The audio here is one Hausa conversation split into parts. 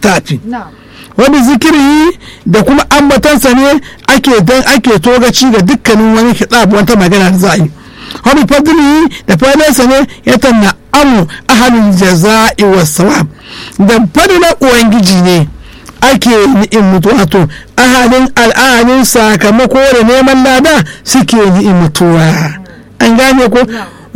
littafi wani zikiri da kuma ambatansa ne ake togaci ga dukkanin wani kitab wata magana da za a yi wani fadli da fadansa ne ya tanna amu ahalin jaza'i wa sawab da fadilan ubangiji ne ake ni'imtu wato ahalin sakamako da neman lada suke ni'imtuwa an gane ko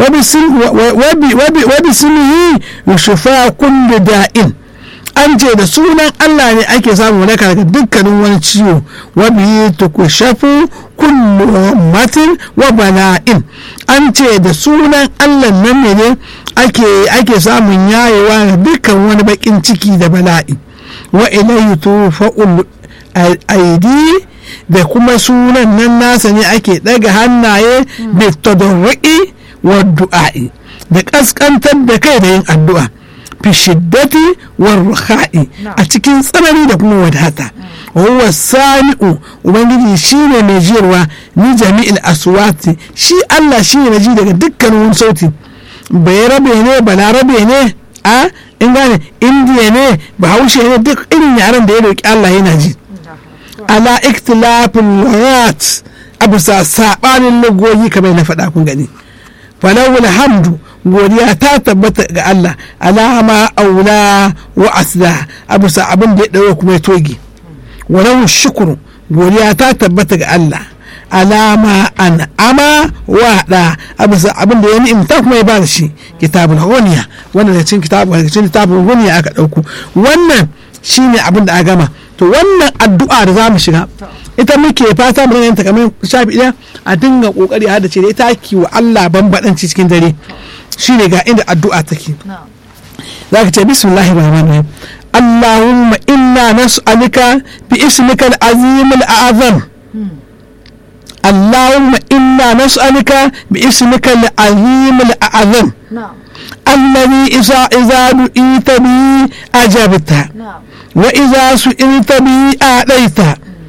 wabi sunihi yushufa kullu da'in an ce da sunan Allah ne ake samu waraka daga dukkanin wani ciwo wabi tukushafu kullu matin wa bala'in an ce da sunan Allah nan ne ake samun yayewa ga dukkan wani bakin ciki da bala'i wa ilayhi tufa'ul aidi da kuma sunan nan nasa ne ake daga hannaye bi tadarru'i wa du'a'i da kaskantar da kai da yin addu'a fi shiddati wa ruha'i a cikin tsanani da kuma wadata huwa sami'u ubangiji shine mai jiyarwa ni jami'il aswati shi Allah shine mai ji daga dukkan wani sauti bai rabe ne balarabe ne a in gane indiya ne bahaushe ne duk irin yaren da ya roki Allah yana ji ala ikhtilafin lughat abu sa sabanin lugoyi kamar na faɗa kun gani falawul hamdu godiya ta tabbata ga Allah alama aula wa asla abu sa abin da ya dawo kuma ya toge walau shukru godiya ta tabbata ga Allah alama an ama wa da abu sa abin da ya ni'imta kuma ya ba shi kitabul ghuniya wannan da cikin kitabul ghuniya aka dauko wannan shine abin da a gama to wannan addu'a da zamu shiga ita muke fata mu rinka kamar shafi ɗaya a dinga kokari a hada ce da ita ki wa Allah bambadanci cikin dare shine ga inda addu'a take zaka ce bismillahir rahmanir rahim Allahumma inna nas'aluka bi ismika al-azim al-a'zam Allahumma inna nas'aluka bi ismika al-azim al-a'zam الذي إذا دعيت به أجبت وإذا سئلت به أعطيت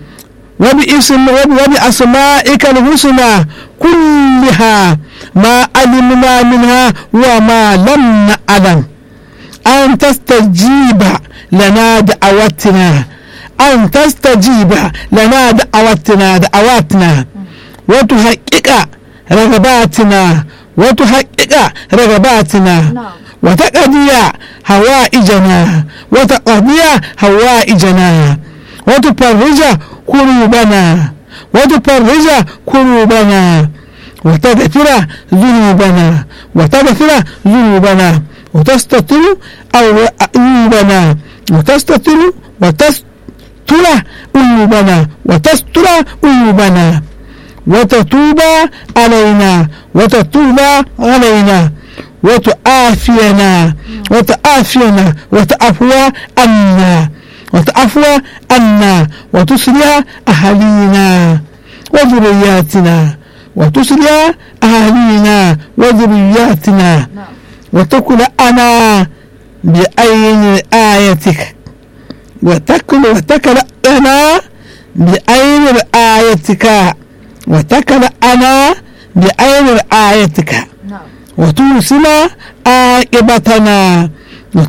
وبأسمائك الحسنى كلها ما علمنا منها وما لم نعلم أن تستجيب لنا دعوتنا أن تستجيب لنا دعواتنا وتحقق رغباتنا وتقضي هوائجنا وتفرج كروبنا وتغفر ذنوبنا وتستر عيوبنا وتستر عيوبنا وتتوب علينا وتعافينا وتعفو عنا وتصلح أهلينا وذرياتنا وتكل أنا بعين آيتك وتكل أنا بعين آيتك وتكل أنا بعين آيتك وتوصل عاقبتنا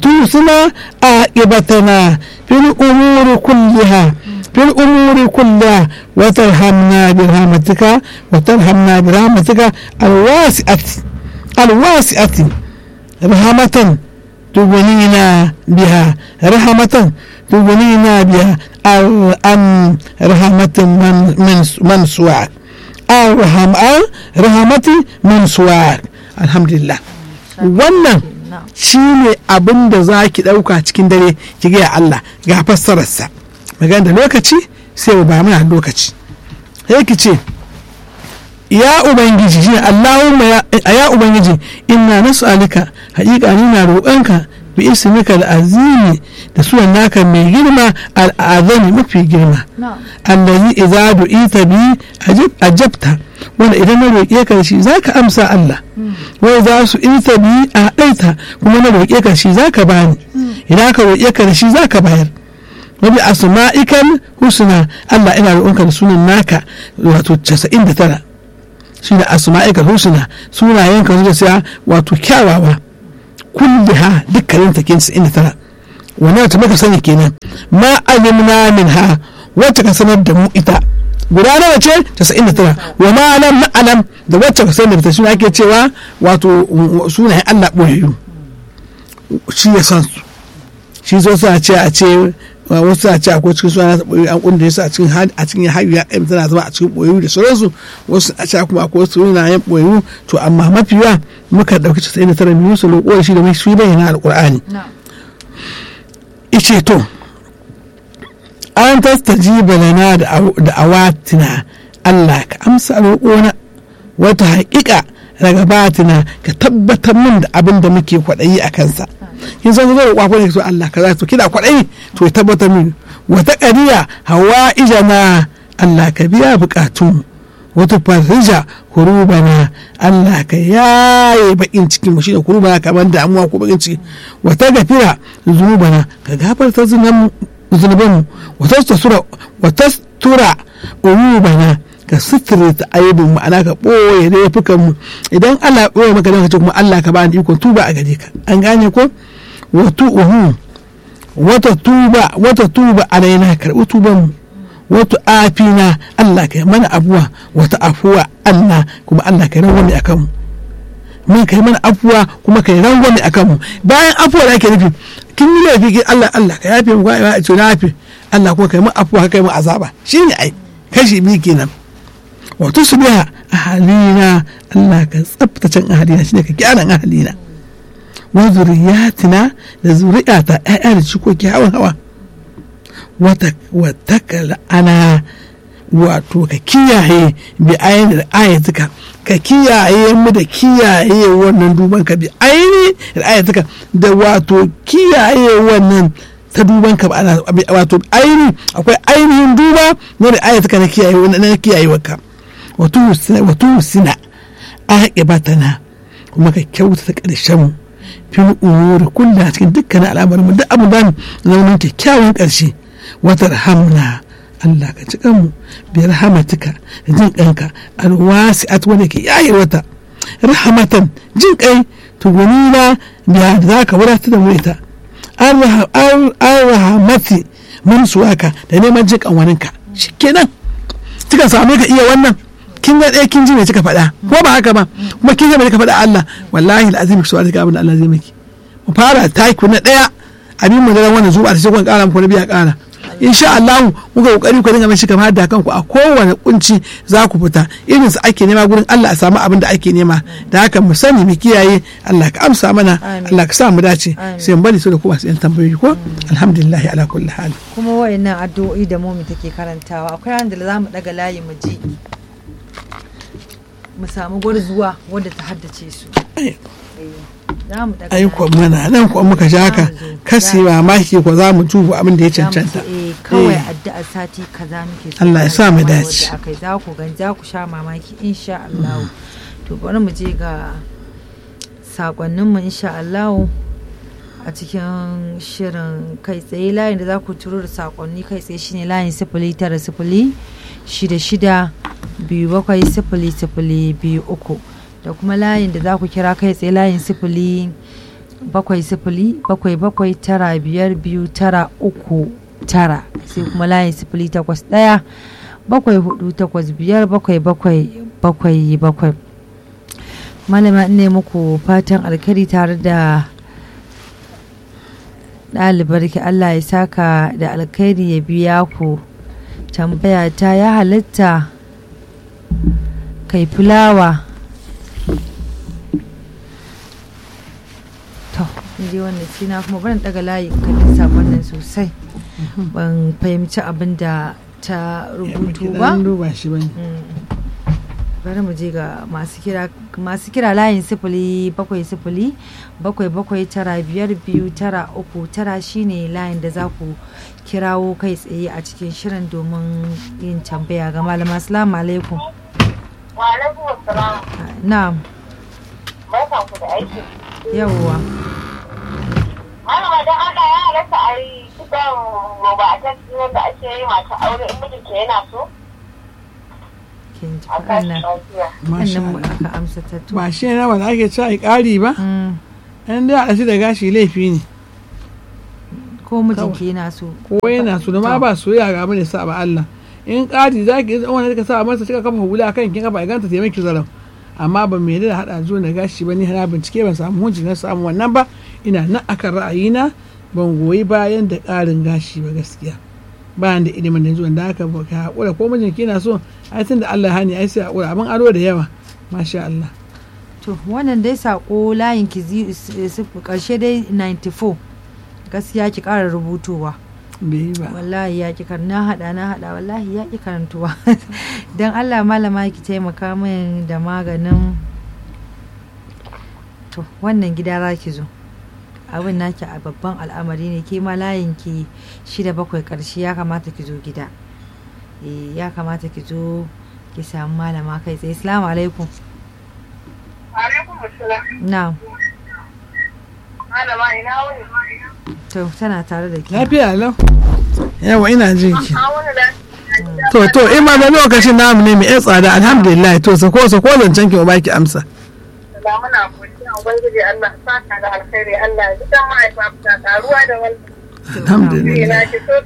في الأمور كلها وترحمنا برحمتك الواسعة رحمة تغنينا بها رحمة عن رحمة من سواك رحمة من سواك alhamdulillah wannan shine abin da za ki ɗauka cikin dare ki gaya Allah ga fassararsa magana da lokaci sai mu ba mana lokaci sai ki ce ya ubangiji shi Allahumma ya ubangiji inna nas'aluka haƙiƙa ni na roƙonka bi ismika al-azimi da sunan naka mai girma al-azami mafi girma allazi idza du'ita bi ajabta wanda idan na roƙe ka shi zaka amsa Allah wai za su ita bi a ɗaita kuma na roƙe ka shi zaka bani idan ka roƙe ka shi zaka bayar wabi asma'ikal husna Allah ina roƙonka da sunan naka wato 99 shine asma'ikal husna sunayen ka zuwa sai wato kyawawa kulliha dukkanin ta 99 wannan ta muka sani kenan ma alimna minha wacce ka sanar da mu ita guda nawa ce 99 wa ma lam na'lam da wacce ka sanar da shi ake cewa wato sunayen Allah boyayyu shi ya san su shi zo sa ce wasu a ce akwai cikin suna boyayyu an kunda yasa a cikin hayu ya kai tana zama a cikin boyayyu da sauransu wasu a ce kuma akwai sunayen boyayyu to amma mafiya muka dauki 99 mu su loko shi da mai shi bayyana alqur'ani ice to an tastajiba lana da awatina Allah ka amsa roƙona wata haƙiƙa daga batina ka tabbatar min da abin da muke kwaɗayi a kansa kin san zai roƙa ne so Allah ka za to kina kwaɗayi to ya tabbatar min wata ƙariya hawa ijana Allah ka biya buƙatun wata farija kurubana Allah ka yaye bakin cikin mu shine kurubana kamar damuwa ko bakin ciki wata gafira zunubana ka gafarta zunubanmu wata tura umubana ka sutura ta aibin ma'ana ka ɓoye laifukanmu idan Allah ɓoye maka don ka ce kuma Allah ka ba ni ikon tuba a gare ka an gane ko wata tuba a raina karɓi tubanmu wata afina Allah ka yi mana abuwa wata afuwa Allah kuma Allah ka yi rangwame a kanmu mun ka yi mana afuwa kuma ka yi rangwame a kanmu bayan afuwa da ake nufi kin yi laifi Allah ka yafe mu a ce na yafe Allah kuma ka yi mana afuwa ka yi mana azaba shine ai kashi biyu kenan wato su biya ahalina Allah ka tsaftace ahalina shine ka gyaran ahalina wa zuriyatina da zuri'ata ƴaƴa da cikoki hawa wata ana wato ka kiyaye bi ayin da ayatuka ka kiyaye mu da kiyaye wannan duban ka bi ayin da ayatuka da wato kiyaye wannan ta duban ka wato aini akwai ainihin duba na da ayatuka na kiyaye wannan na kiyayewarka wato sina aqibatana kuma ka kyautata ƙarshen mu fil umuri kullu cikin dukkan al'amarin mu duk abin da zama kyakkyawan ƙarshe wata rahamna Allah ka cikan mu bi rahamatika da jin kanka alwasi'at wanda ke yayi wata rahamatan jin kai tugunina da za ka wadata da mu ita rahamati mun suwaka da neman jin kanwaninka shikenan kika same ka iya wannan kin ga ɗaya kin ji me kika faɗa ko ba haka ba kuma kin ga me kika faɗa Allah wallahi alazim ki so alika abin da Allah zai miki mu fara taki na ɗaya abin mu da wannan zuwa da sai kun ƙara muku na biya ƙara insha Allah muka kokari ku dinga mai shika da kanku a kowane kunci za ku fita irin su ake nema gurin Allah a samu abin da ake nema da haka mu sani mu kiyaye Allah ka amsa mana Allah ka sa mu dace sai mu bari su da kuma su yan tambayoyi ko alhamdulillah ala kulli hal kuma wayannan addu'o'i da mu take karantawa akwai ran da za mu daga layi mu ji mu samu gurzuwa wadda ta haddace su ai ko mana nan ko muka sha haka kasi mamaki ko za mu tubu abin da ya cancanta kawai addu'a sati kaza muke so Allah ya sa mu dace akai za ku sha mamaki insha Allah to bari mu je ga sakonnin mu insha Allah a cikin shirin kai tsaye layin da za ku turo da sakonni kai tsaye shine layin 0906-270-003 da kuma layin da za ku kira kai tsaye layin 070-779-529 sai kuma layin 081-748-577 malama ne muku fatan alkhairi tare da ɗalibar ki Allah ya saka da alkhairi ya biya ku tambaya ta ya halatta kai fulawa to je wannan shi na kuma ban daga layi kallon sakon nan sosai ban fahimci abin da ta rubutu ba bari mu je ga masu kira layin 070-779-529 shine layin da za ku kirawo kai tsaye a cikin shirin domin yin tambaya ga malama. Assalamu alaikum. Wa alaikum assalam. Na'am. Barkan ku da aiki. Yawwa. Malama dan Allah ya halatta a yi kidan roba a cikin da ake yi mata aure in mijinki yana so? ba shi ne wanda ake ci a ƙari ba? yan da a da gashi laifi ne ko mijinki yana so ko yana so da ma ba soyayya ga bane sa ba Allah in ƙari za ki wanda ka sa masa kika kafa hula kan kin kafa ganta taimaki zaram amma ba mai da hada zuwa da gashi ba ni na bincike ban samu hujji na samu wannan ba ina nan akan ra'ayina ban goyi bayan da ƙarin gashi ba gaskiya bayan da ilimin da zuwa da haka ba ka haƙura ko mijinki yana so ai tun da Allah hani ai sai haƙura abin ado da yawa masha Allah. To wannan dai sako layin ki karshe dai 94 gaskiya ki ƙara rubutowa. Bai ba. Wallahi ya ki na hada wallahi ya ki karantuwa. Dan Allah malama ki taimaka min da maganin to wannan gida za ki zo. Abin naki a babban al'amari ne ke ma layin ki 6-7 karshe ya kamata ki zo gida. Ya kamata ki zo ki samu malama kai tsaye. Assalamu alaikum. Alaikum assalam. Na'am. Malama ina wuni. To tana tare da ki. Lafiya lau. Yawa ina jin ki. An wuni da. To in ma da lokacin namu ne mai yan tsada alhamdulillah to sako zancen ki ba ki amsa. Da muna godiya ubangiji Allah saka da alkhairi Allah ya ji mahaifa ta karuwa da wannan. Alhamdulillah.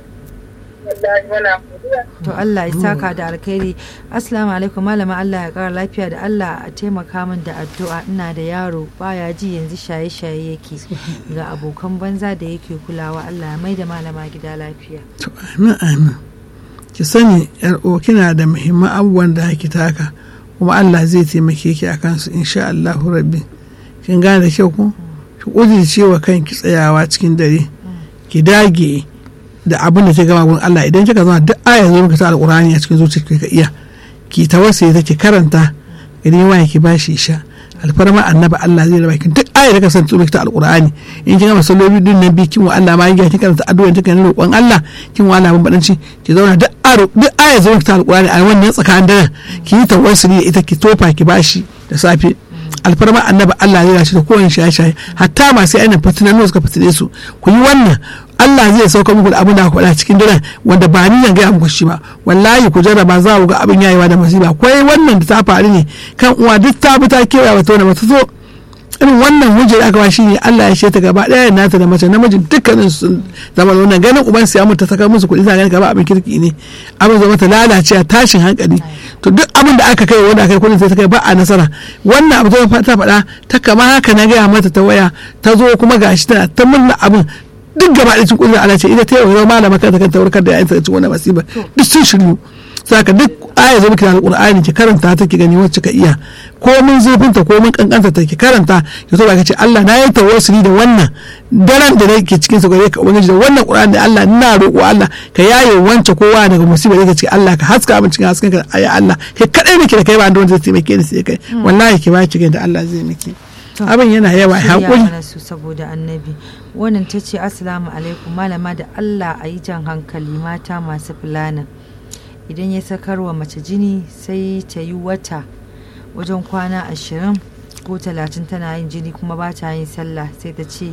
To Allah ya saka da alkhairi. Assalamu alaikum malama Allah ya kara lafiya da Allah a taimaka min da addu'a ina da yaro baya ji yanzu shaye-shaye yake ga abokan banza da yake kulawa Allah ya maida malama gida lafiya. To amin. Ki sani yar kina da muhimman abubuwan da ki taka kuma Allah zai taimake ki akan su insha Allah rabbi. Kin gane da kyau ko? Ki kudirce wa kanki tsayawa cikin dare. Ki dage da abin da ke gama gurin Allah idan kika zama duk aya zo maka ta alqur'ani a cikin zuciyarki ka iya ki tawassuli take karanta idan waya ki bashi isha alfarma annabi Allah zai raba ki duk aya da ka san tsoro ta alqur'ani in kin gama salloli din nan bi kin wa Allah ma kin karanta addu'a kika ne roƙon Allah kin wa Allah ban badanci ki zauna duk aya zo maka ta alqur'ani a wannan tsakanin dare ki yi tawassuli da ita ki tofa ki bashi da safe alfarma annabi Allah zai rashi da kowane shaye-shaye hatta masu ainihin fitinan suka fitine su ku yi wannan Allah zai sauka muku da abin da aka faɗa cikin daren wanda ba ni zan gaya muku shi ba wallahi ku jarraba za ku ga abin yayewa da masiba akwai wannan da ta faru ne kan uwa duk ta bi ta kewaya wata wanda bata so irin wannan hujjar aka ba shi ne Allah ya sheta gaba ɗaya nata da mace namijin dukkanin su zama wannan ganin uban su ya mutu ta saka musu kuɗi za ganin gaba abin kirki ne abin zama ta lalace tashin hankali to duk abin da aka kai wanda aka kai kuɗin sai ta kai ba a nasara wannan abu ta faɗa ta kama haka na gaya mata ta waya ta zo kuma gashi tana ta murna abin duk gaba da cikin kullum Allah ce ita ta yi wa malama kanta warkar da yayin ta cikin wannan masiba duk sun shiryu saka duk aya zo miki alqur'ani ki karanta ta ki gani wacce ka iya ko mun zurfinta ko mun kankanta ta ki karanta ki so ka ce Allah na yi tawassuli da wannan daren da nake cikin sa gare ka ubangiji da wannan qur'ani da Allah ina roƙo Allah ka yaye wance kowa daga musibar da take cikin Allah ka haska min cikin hasken ka ya Allah kai kadai nake da kai ba wanda zai taimake ni sai kai wallahi ki ba ki da Allah zai miki abin yana yawa haƙuri saboda annabi wannan ta ce assalamu alaikum malama da Allah a yi jan hankali mata masu fulana idan ya sakarwa mace jini sai ta yi wata wajen kwana 20 ko 30 tana yin jini kuma ba ta yin sallah sai ta ce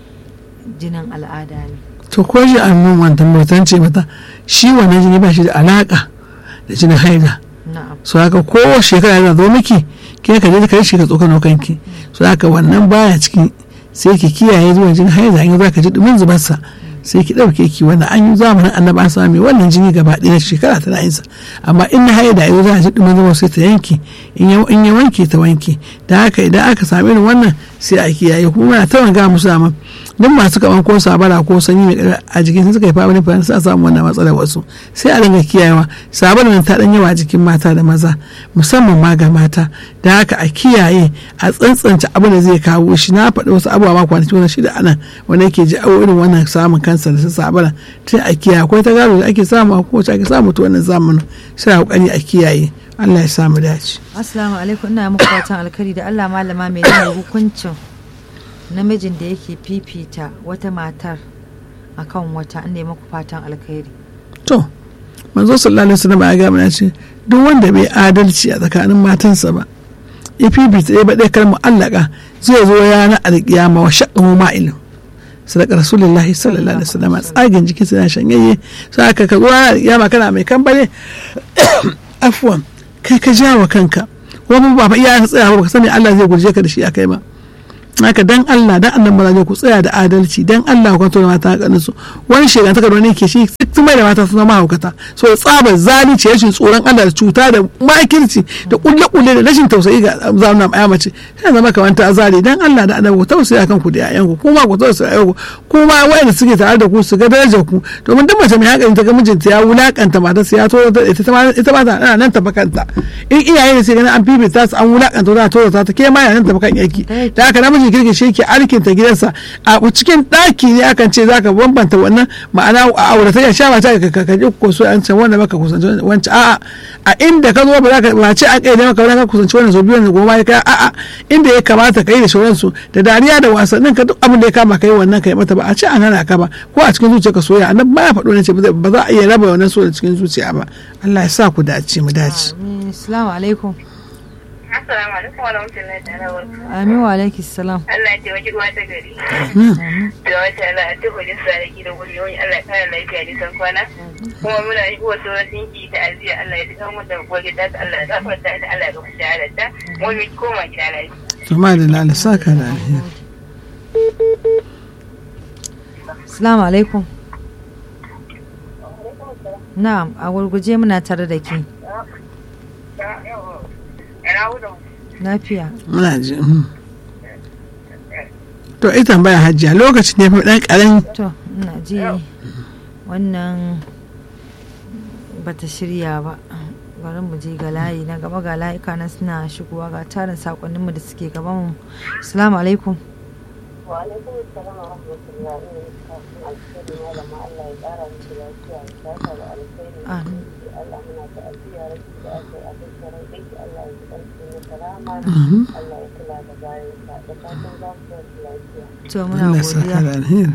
jinin al'ada ne to ko shi an mun wannan mutan ce mata shi wannan jini ba shi da alaka da jinin haida so haka ko shekara yana zo miki ke ka je ka shi ka tsokano kanki so haka wannan baya cikin sai ki kiyaye zuwa jinin haida in za ka ji dumin zubar sa sai ki dauke ki wannan an yi zamanin annabi an sami wannan jini gaba ɗaya shekara tana yin sa amma in na haida yau za a ji dumin zubar sai ta yanke in ya wanke ta wanke da haka idan aka sami irin wannan sai a kiyaye kuma na ta wanga musu amma duk masu kaman ko sabara ko sanyi mai a jikin sun suka yi family plan sai a samu wannan matsalar wasu sai a dinga kiyayewa sabara nan ta dan yawa a jikin mata da maza musamman ma ga mata da haka a kiyaye a tsantsance abin da zai kawo shi na faɗi wasu abubuwa ma kwanaki wannan shida anan wanda yake ji irin wannan samun kansa da sabara sai a kiyaye akwai ta gado da ake samu a kowace ake samu ta wannan zamanin sai a kokari a kiyaye Allah ya samu dace. Assalamu alaikum ina muku fatan alkhairi da Allah malama mai nuna hukuncin namijin da yake fifita wata matar akan wata an muku fatan alkhairi. To manzo sallallahu alaihi wasallam ya ga mana ce duk wanda bai adalci a tsakanin matansa ba ya fifita ya bade kalmar allaka zai zo yana alkiyama wa shaqqu ma'ilun sadaka rasulullahi sallallahu alaihi wasallam tsagin jikinsa yana shanyayye sai aka ka zo alkiyama kana mai kambare afwan kai ka jawo kanka kuma ba iya tsaya ba ka sani Allah zai gurje ka da shi akai ba haka dan Allah dan annan mazaje ku tsaya da adalci dan Allah ku kwanto da mata hakanin su wani shegan ta wani ke shi sun mai da mata suna mahaukata so tsabar zalunci rashin tsoron Allah da cuta da makirci da kulle da rashin tausayi ga zauna aya mace sai zama kamar ta azali dan Allah da annabi ku tausaya kan ku da yayan ku kuma ku tausaya ku kuma wayanda suke tare da ku su ga darajar ku domin duk mace mai hakan ta ga mijinta ya wulakanta matarsa ya to ita ma ta nan ta bakanta in iyaye ne sai ganin an bibita su an wulakanta ta ke ma yana nan ta bakan yaki da haka namiji kirki shi ke alkinta gidansa a cikin daki ne akan ce zaka bambanta wannan ma'ana a aure ta sha ba ta ka ji ko so an ce wanda baka kusanci wancan a'a a inda ka zo ba za ka ba ce an kai da maka ka kusanci wannan so biyu ne goma ya kai a'a inda ya kamata kai da shauransu da dariya da wasannin ka duk abin da ya kama kai wannan kai mata ba a ce an hana ka ba ko a cikin zuciya ka soya annabi ba ya faɗo ne ce ba za a iya raba wannan so da cikin zuciya ba Allah ya sa ku dace mu dace assalamu alaikum. Assalamu alaikum wa rahmatullahi ta'ala wa barakatuh. Amin wa alaikum salam. Allah ya taimaki ruwa ta gari. Da wata Allah a duk wajen sarki da wuri wani Allah ya kara lafiya da san kwana. Kuma muna yi wa sauran dinki ta aziya Allah ya duka mu da goge ta Allah ya gafarta ta Allah ya ga shahada ta. Mu yi koma gida lafiya. Tuma da Allah saka da alheri. Assalamu alaikum. Na'am, a gurguje muna tare da ke. Lafiya. Muna ji. To ita tambaya hajjiya lokacin ne fa dan karan. To ina ji wannan bata shirya ba. Bari mu je ga layi na gaba ga layuka na suna shigowa ga tarin sakonnin mu da suke gaban mu. Assalamu alaikum. Wa alaikum assalam wa rahmatullahi wa barakatuh. Allah ya kara miki lafiya da alkhairi. Amin. Allah muna ta alfiya rashi da aka yi abin sarai ɗinki Allah ya ƙarfi na salama Allah ya kula da bayan sa da fatan za mu yi lafiya. To muna Allah saka da godiya. alheri.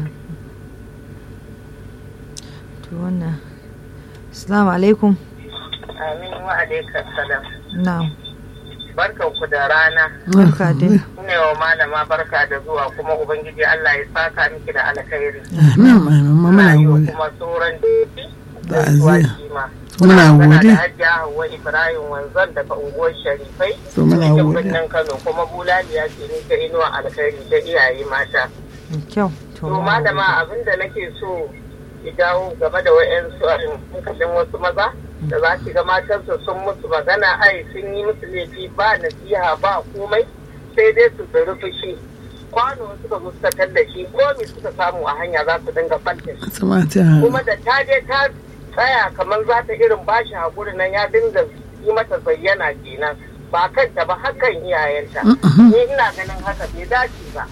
To wannan. Assalamu alaikum. Amin wa alaikum salam. Na'am. Barkan ku da rana. Barka dai. Ne wa malama barka da zuwa kuma ubangiji Allah ya saka miki da alkhairi. Amin amin muna Yi wa gode. kuma sauran Da aziya. kima. Muna gode. da Hajji Hauwa Ibrahim Wanzan daga unguwar Sharifai. To muna cikin gode. birnin Kano kuma bulaliya ce ni ta inuwa alkhairi ta iyaye mata. Mai kyau. To malama abinda nake so ki dawo game da wayansu a hankalin wasu maza da za ki ga matarsa sun musu magana ai sun yi musu laifi ba nasiha ba komai sai dai su tsiri fushi kwano suka zo suka tallashi komi suka samu a hanya za su dinga falta shi Samata. kuma da ta je ta tsaya kamar za ta irin bashi haƙuri nan ya dinga yi mata bayyana kenan ba kanta ba hakan iyayenta ni ina ganin haka bai dace ba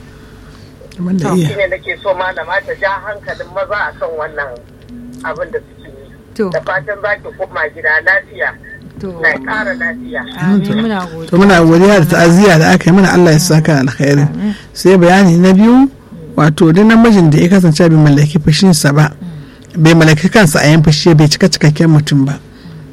Wanda shi iya. ne nake so malama ta ja hankalin maza akan wannan abin da suke yi To. da fatan za ki koma gida lafiya To. na ƙara lafiya Amin muna godiya. To muna godiya da ta'aziyya da aka yi mana Allah ya saka alkhairi. Sai bayani na biyu wato duk namijin da ya kasance bai mallaki fushinsa ba bai mallaki kansa a yan fushi bai cika cikakken mutum ba.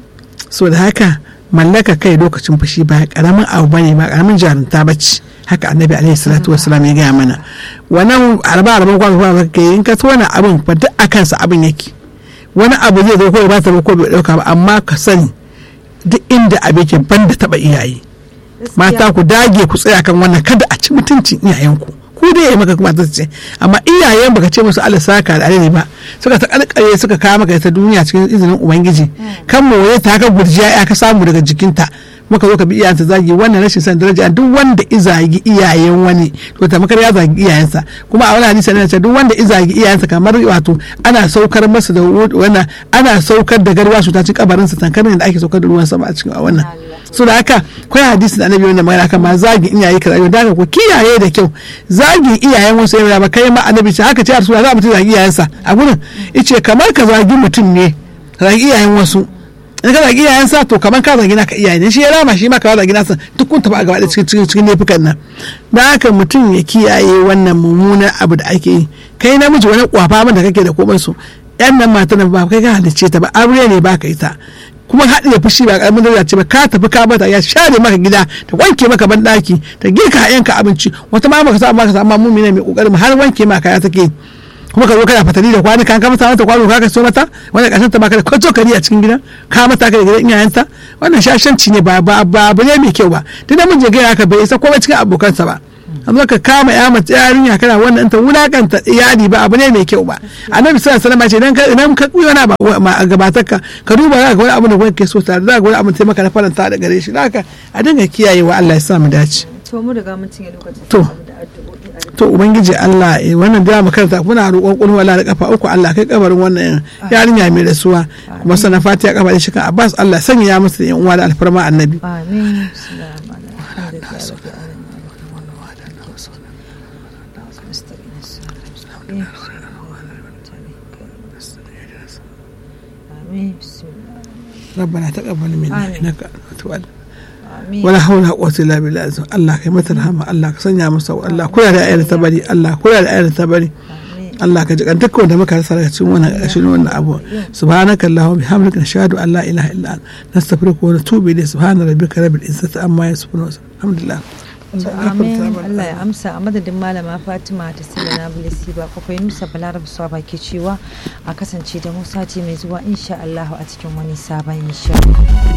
So da haka mallaka kai lokacin fushi ba karamin abu bane ba karamin jarunta bace. Haka annabi alaihi salatu wassalam ya gaya mana wannan arba kwa kai in ka tona abin fa duk akan sa abin yake wani abu zai zo ko ba ta ko bai dauka ba amma ka sani duk inda abin yake banda taba iyaye mata ku dage ku tsaya kan wannan kada a ci mutuncin iyayenku ku dai maka kuma ta ce amma iyayen baka ce musu Allah saka da alheri ba suka ta kalkare suka kawo maka ta duniya cikin izinin ubangiji kan moye ta haka gurjiya ya ka samu daga jikinta muka zo ka bi iyayensa zagi wannan rashin san daraja duk wanda izagi iyayen wani to ta makar ya zagi iyayensa kuma a wani hadisi ne ce duk wanda izagi iyayensa kamar wato ana saukar masa da wannan ana saukar da garwa su ta cikin kabarinsa tankarin da ake saukar da ruwan sama a cikin wannan so da haka kai hadisi da annabi wannan magana kan ma zagi iyaye ka rayuwa da ku kiyaye da kyau zagi iyayen wasu ya ba kai ma annabi ce haka ce a rasulullah za mu zagi iyayensa a gurin yace kamar ka zagi mutum ne zagi iyayen wasu in ka zagi iyayensa to kamar ka zagi naka iyaye ne shi ya rama shi ma ka zagi nasa duk kun tafi a gaba da cikin laifukan nan da haka mutum ya kiyaye wannan mummunan abu da ake yi kai namiji wani kwafa man da kake da komai su yan nan mata ba kai ka halicce ta ba aure ne ba ka ita kuma haɗi da fushi ba karamin da ce ba ka tafi ka bata ya share maka gida ta wanke maka ban daki ta girka yanka abinci wata ma maka sa amma mumina mai kokarin har wanke maka ya take kuma ka zo kana fatali da kwani kan ka mata kwano ka so mata wannan kashin ta baka da kwato kari a cikin gida ka mata ka da gidan iyayenta wannan shashanci ne ba abu ne mai kyau ba tunda mun je ga haka bai isa komai cikin abokansa ba amma ka kama ya mace yarinya kana wannan ta wulakanta iyali ba abu ne mai kyau ba. Annabi sallallahu alaihi wasallam ce idan ka kuyi wani ba a gabatarka ka duba za ka wani abu da kake so tare za ka wani abu taimaka na faranta da gare shi haka a dinga kiyayewa. Allah ya sa mu dace. To mu riga mun cinye lokacin to ubangiji Allah wannan da mu karanta muna roƙon kullu wala da kafa uku Allah kai kabarin wannan yarinya mai rasuwa kuma sana fatiha kabarin shi kan Abbas Allah sanya ya musu yan uwa da alfarma annabi. Amin. ربنا تقبل منا انك انت wala haula quwwata illa billah. Allah kai mata rahama, Allah ka sanya masa, Allah kula da ayar ta bari, Allah kula da ayar ta bari, Allah ka jikan dukkan da muka rasa daga cikin wannan abu. Subhanaka Allahumma bihamdika nashhadu an la ilaha illa anta nastaghfiruka wa natubu ilayk. Subhana rabbika rabbil izzati amma yasifun. Alhamdulillah. Amin. Allah ya amsa. A madadin malama Fatima ta Silana Bilisi ba kwakwai Musa Balarab Swaba ke cewa a kasance da Musa ce mai zuwa insha Allah a cikin wani sabon insha.